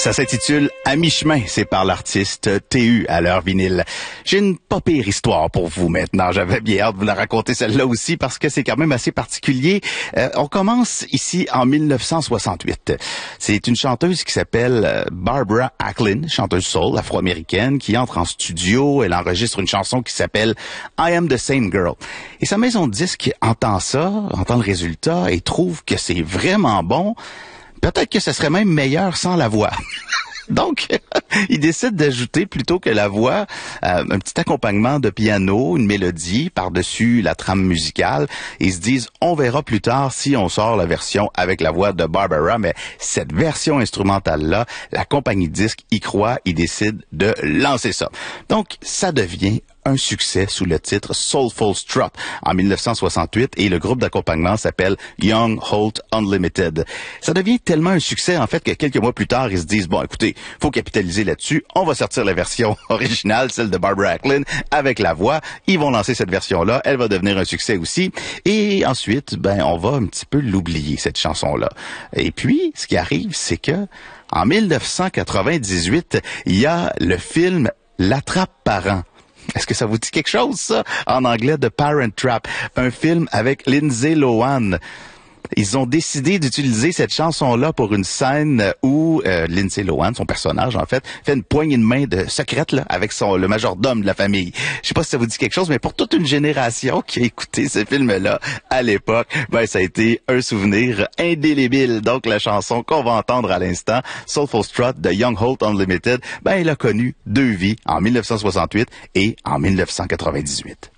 Ça s'intitule « À mi-chemin », c'est par l'artiste TU à leur vinyle. J'ai une pas pire histoire pour vous maintenant. J'avais bien hâte de vous la raconter celle-là aussi parce que c'est quand même assez particulier. On commence ici en 1968. C'est une chanteuse qui s'appelle Barbara Acklin, chanteuse soul afro-américaine, qui entre en studio. Elle enregistre une chanson qui s'appelle « I Am the Same Girl ». Et sa maison de disque entend ça, entend le résultat et trouve que c'est vraiment bon. Peut-être que ce serait même meilleur sans la voix. Donc, il décide d'ajouter plutôt que la voix, un petit accompagnement de piano, une mélodie par-dessus la trame musicale. Ils se disent, on verra plus tard si on sort la version avec la voix de Barbara, mais cette version instrumentale-là, la compagnie de disques y croit, ils décident de lancer ça. Donc, ça devient un succès sous le titre Soulful Strut en 1968 et le groupe d'accompagnement s'appelle Young Holt Unlimited. Ça devient tellement un succès en fait que quelques mois plus tard, ils se disent bon écoutez, faut capitaliser là-dessus, on va sortir la version originale, celle de Barbara Acklin avec la voix, ils vont lancer cette version-là, elle va devenir un succès aussi et ensuite on va un petit peu l'oublier cette chanson-là. Et puis ce qui arrive c'est que en 1998, il y a le film L'Attrape Parent. Est-ce que ça vous dit quelque chose, ça? En anglais, The Parent Trap. Un film avec Lindsay Lohan. Ils ont décidé d'utiliser cette chanson-là pour une scène où Lindsay Lohan, son personnage, en fait, fait une poignée de main secrète là, avec le majordome de la famille. Je sais pas si ça vous dit quelque chose, mais pour toute une génération qui a écouté ce film-là à l'époque, ça a été un souvenir indélébile. Donc, la chanson qu'on va entendre à l'instant, Soulful Strut de Young Holt Unlimited, elle a connu deux vies, en 1968 et en 1998.